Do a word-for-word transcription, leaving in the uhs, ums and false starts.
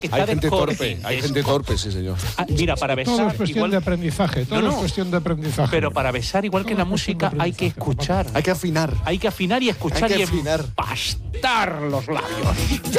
Hay gente torpe, hay gente torpe, sí, señor. Ah, mira, para besar... Todo es cuestión igual... de aprendizaje, todo no, no, es cuestión de aprendizaje. Pero para besar, igual que en la música, hay que escuchar. Hay que afinar. Hay que afinar y escuchar Hay que y afinar. empastar los labios.